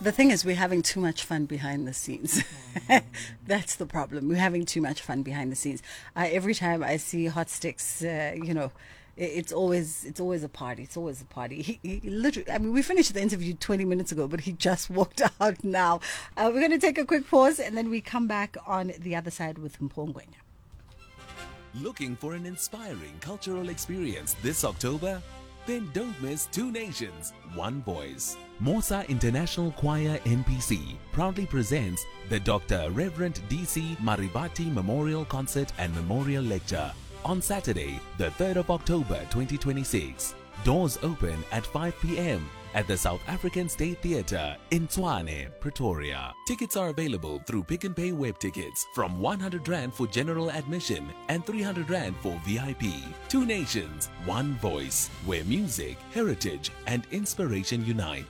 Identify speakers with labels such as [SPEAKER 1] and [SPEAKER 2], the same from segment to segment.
[SPEAKER 1] The thing is, we're having too much fun behind the scenes. That's the problem. We're having too much fun behind the scenes. Every time I see Hot Sticks, it's always a party. It's always a party. He literally, I mean, we finished the interview 20 minutes ago, but he just walked out now. We're going to take a quick pause and then we come back on the other side with Mpongwenya.
[SPEAKER 2] Looking for an inspiring cultural experience this October? Then don't miss Two Nations, One Voice. Mosa International Choir NPC proudly presents the Dr. Reverend D.C. Marivati Memorial Concert and Memorial Lecture on Saturday, the 3rd of October 2026. Doors open at 5 p.m. at the South African State Theatre in Tshwane, Pretoria. Tickets are available through Pick n Pay web tickets from 100 Rand for general admission and 300 Rand for VIP. Two Nations, One Voice, where music, heritage and inspiration unite.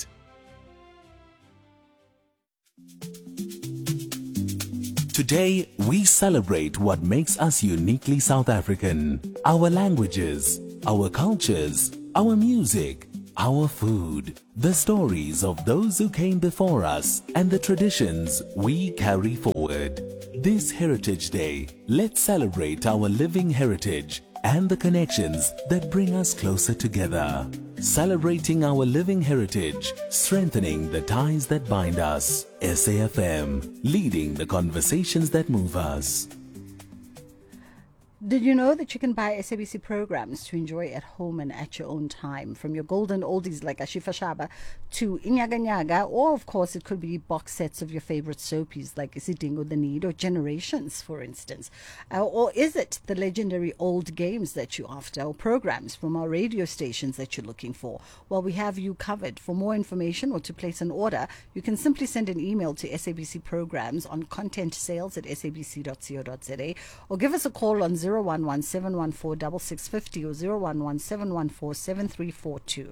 [SPEAKER 2] Today, we celebrate what makes us uniquely South African. Our languages, our cultures, our music, our food, the stories of those who came before us, and the traditions we carry forward. This Heritage Day, let's celebrate our living heritage and the connections that bring us closer together. Celebrating our living heritage, strengthening the ties that bind us. SAFM, leading the conversations that move us.
[SPEAKER 1] Did you know that you can buy SABC programs to enjoy at home and at your own time? From your golden oldies like Ashifa Shaba to Inyaga Nyaga, or of course it could be box sets of your favorite soapies like Isidingo the Need or Generations, for instance. Or is it the legendary old games that you're after, or programs from our radio stations that you're looking for? Well, we have you covered. For more information or to place an order, you can simply send an email to SABC Programs on contentsales@sabc.co.za or give us a call on 011-714-6650 or 011-714-7342.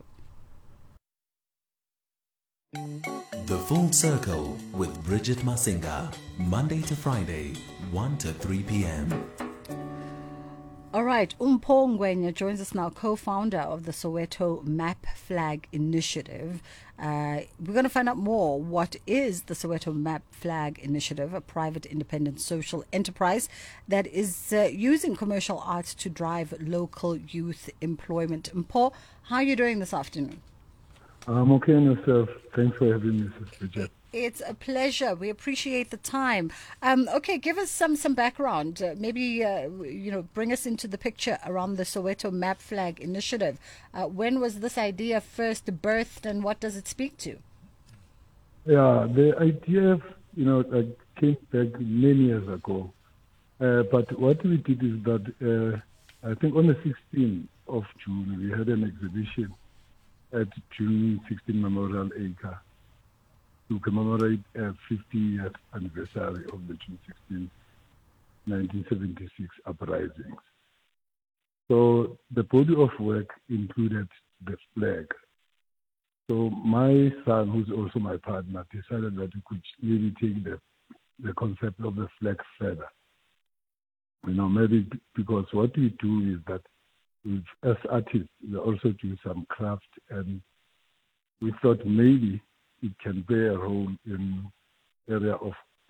[SPEAKER 2] The Full Circle with Bridget Masinga, Monday to Friday, 1 to 3 p.m.
[SPEAKER 1] All right, Mpongwenya joins us now, co-founder of the Soweto Map Flag Initiative. We're going to find out more. What is the Soweto Map Flag Initiative, a private independent social enterprise that is using commercial arts to drive local youth employment? Mpo, how are you doing this afternoon?
[SPEAKER 3] I'm okay on yourself. Thanks for having me, Sister Bridget.
[SPEAKER 1] It's a pleasure. We appreciate the time. Okay, give us some background. Maybe bring us into the picture around the Soweto Map Flag Initiative. When was this idea first birthed, and what does it speak to?
[SPEAKER 3] Yeah, the idea, came back many years ago. But what we did is that I think on the 16th of June we had an exhibition at June 16 Memorial Acre to commemorate a 50th anniversary of the June 16, 1976 uprisings. So the body of work included the flag. So my son, who's also my partner, decided that we could really take the concept of the flag further. Maybe because what we do is that as artists, we also do some craft, and we thought maybe it can play a role in area of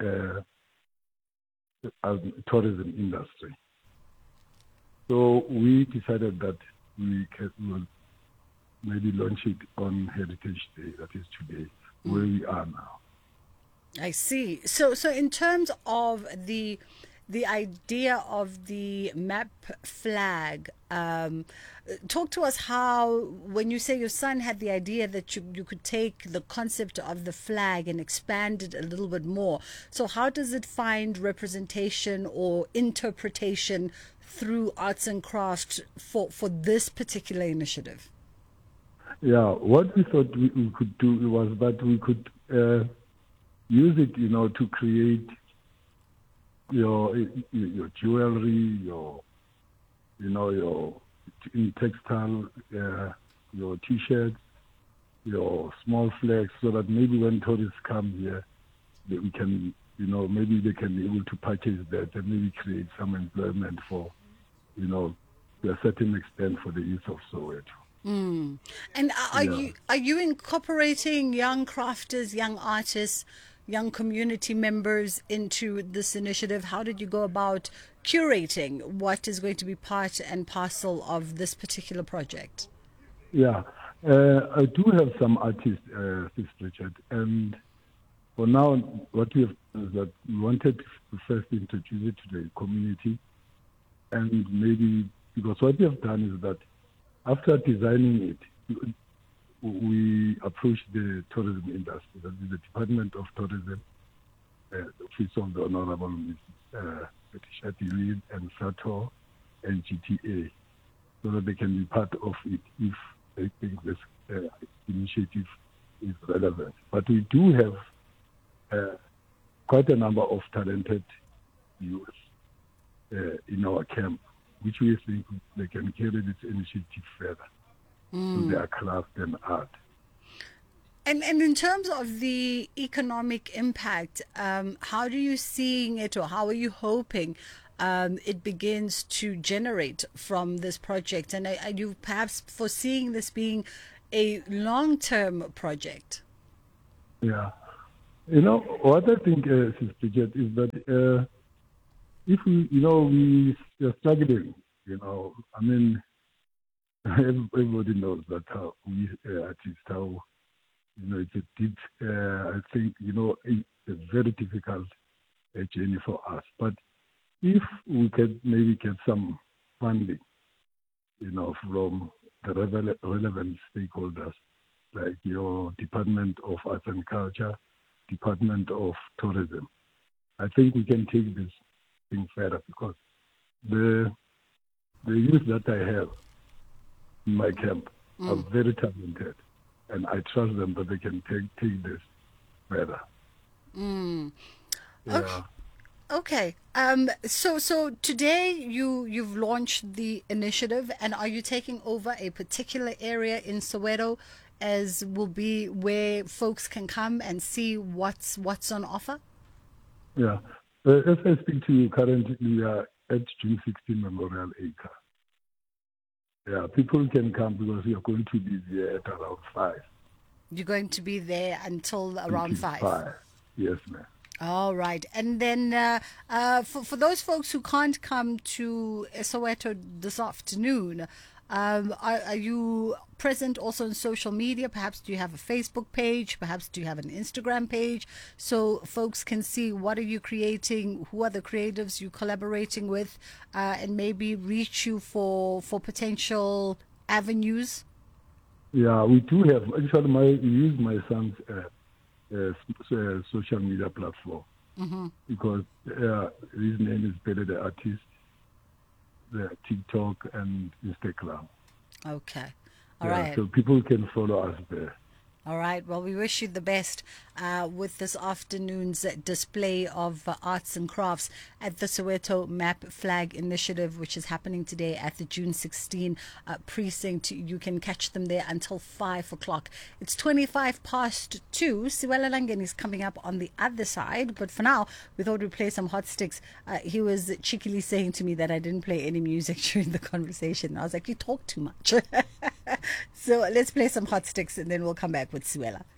[SPEAKER 3] tourism industry. So we decided that we will maybe launch it on Heritage Day, that is today, where we are now.
[SPEAKER 1] I see. So in terms of the idea of the map flag, talk to us how, when you say your son had the idea that you could take the concept of the flag and expand it a little bit more. So how does it find representation or interpretation through arts and crafts for this particular initiative?
[SPEAKER 3] Yeah, what we thought we could do was that we could use it, to create your jewelry, your in textile, your T-shirts, your small flags, so that maybe when tourists come here, we can, maybe they can be able to purchase that and maybe create some employment for, to a certain extent for the youth of Soweto.
[SPEAKER 1] And are
[SPEAKER 3] Yeah.
[SPEAKER 1] you incorporating young crafters, young artists, young community members into this initiative? How did you go about curating what is going to be part and parcel of this particular project?
[SPEAKER 3] Yeah. I do have some artists, Sis Richard, and for now, what we have done is that we wanted to first introduce it to the community, and maybe because what we have done is that after designing it, we approached the tourism industry, that is the Department of Tourism, the Office of the Honorable Mrs. Patricia Dewitt and SATO and GTA, so that they can be part of it if they think this initiative is relevant. But we do have quite a number of talented youth in our camp, which we think they can carry this initiative further to their craft and art.
[SPEAKER 1] And in terms of the economic impact, how do you seeing it, or how are you hoping it begins to generate from this project? And are you perhaps foreseeing this being a long-term project?
[SPEAKER 3] Yeah. You know, what I think, Sister Bridget, is that if we are struggling, I mean, everybody knows that how we artists, how, it's a deep, I think, it's a very difficult journey for us. But if we can maybe get some funding, from the relevant stakeholders, like your Department of Arts and Culture, Department of Tourism, I think we can take this thing further, because the youth that I have in my camp are very talented, and I trust them that they can take this further. Yeah.
[SPEAKER 1] Okay. So today you've launched the initiative, and are you taking over a particular area in Soweto as will be where folks can come and see what's on offer?
[SPEAKER 3] Yeah. As I speak to you, currently we are at June 16 Memorial Acre. Yeah, people can come because we are going to be there at around 5.
[SPEAKER 1] You're going to be there until around
[SPEAKER 3] Until 5. Yes, ma'am.
[SPEAKER 1] All right. And then for those folks who can't come to Soweto this afternoon, are you present also on social media? Perhaps do you have a Facebook page? Perhaps do you have an Instagram page, so folks can see what are you creating, who are the creatives you're collaborating with, and maybe reach you for potential avenues?
[SPEAKER 3] Yeah, we do have. Actually, we use my son's social media platform, because his name is Pele the Artist, the TikTok and Instagram.
[SPEAKER 1] Okay. All right.
[SPEAKER 3] So people can follow us there.
[SPEAKER 1] All right. Well, we wish you the best with this afternoon's display of arts and crafts at the Soweto Map Flag Initiative, which is happening today at the June 16 precinct. You can catch them there until 5 o'clock. It's 25 past 2. Siwela Langeni is coming up on the other side. But for now, we thought we'd play some hot sticks. He was cheekily saying to me that I didn't play any music during the conversation. I was like, you talk too much. So let's play some hot sticks and then we'll come back with Siwela.